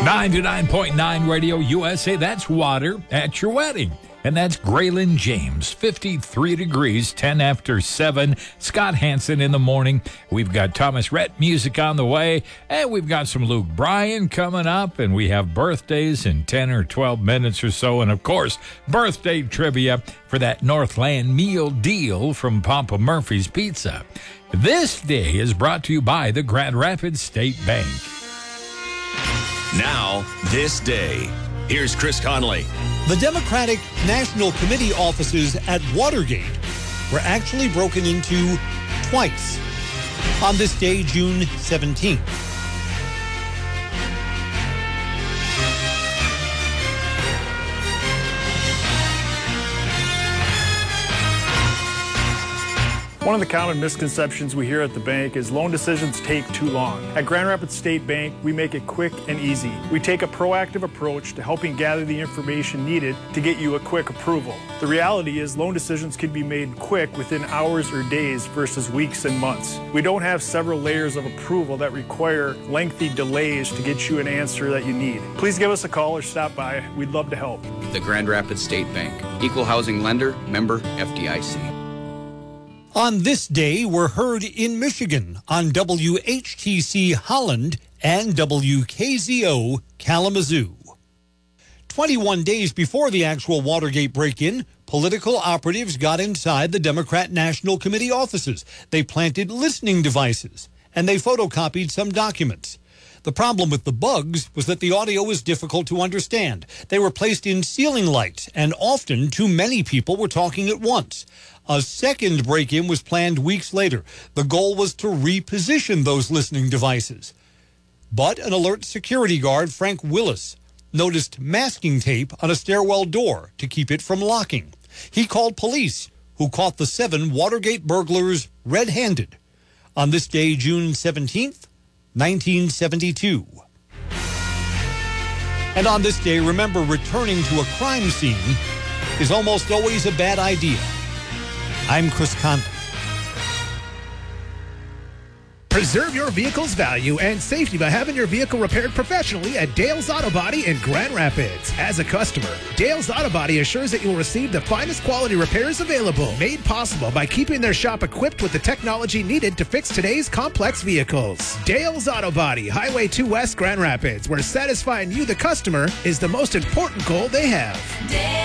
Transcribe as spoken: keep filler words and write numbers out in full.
ninety-nine point nine Radio U S A, that's water at your wedding. And that's Graylin James, fifty-three degrees, ten after seven. Scott Hansen in the morning. We've got Thomas Rhett music on the way. And we've got some Luke Bryan coming up. And we have birthdays in ten or twelve minutes or so. And, of course, birthday trivia for that Northland meal deal from Papa Murphy's Pizza. This day is brought to you by the Grand Rapids State Bank. Now, this day. Here's Chris Conley. The Democratic National Committee offices at Watergate were actually broken into twice on this day, June seventeenth. One of the common misconceptions we hear at the bank is loan decisions take too long. At Grand Rapids State Bank, we make it quick and easy. We take a proactive approach to helping gather the information needed to get you a quick approval. The reality is loan decisions can be made quick within hours or days versus weeks and months. We don't have several layers of approval that require lengthy delays to get you an answer that you need. Please give us a call or stop by. We'd love to help. The Grand Rapids State Bank. Equal housing lender, member F D I C. On this day, we're heard in Michigan on W H T C Holland and W K Z O Kalamazoo. twenty-one days before the actual Watergate break-in, political operatives got inside the Democrat National Committee offices. They planted listening devices, and they photocopied some documents. The problem with the bugs was that the audio was difficult to understand. They were placed in ceiling lights, and often too many people were talking at once. A second break-in was planned weeks later. The goal was to reposition those listening devices. But an alert security guard, Frank Willis, noticed masking tape on a stairwell door to keep it from locking. He called police, who caught the seven Watergate burglars red-handed on this day, June seventeenth, nineteen seventy-two. And on this day, remember, returning to a crime scene is almost always a bad idea. I'm Chris Conley. Preserve your vehicle's value and safety by having your vehicle repaired professionally at Dale's Auto Body in Grand Rapids. As a customer, Dale's Auto Body assures that you will receive the finest quality repairs available, made possible by keeping their shop equipped with the technology needed to fix today's complex vehicles. Dale's Auto Body, Highway two West, Grand Rapids, where satisfying you, the customer, is the most important goal they have. Dale.